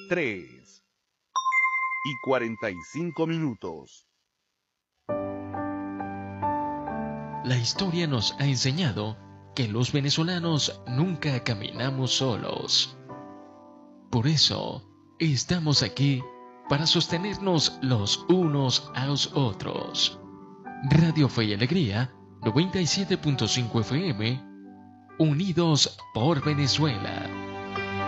3:45. La historia nos ha enseñado que los venezolanos nunca caminamos solos. Por eso, estamos aquí para sostenernos los unos a los otros. Radio Fe y Alegría, 97.5 FM, unidos por Venezuela.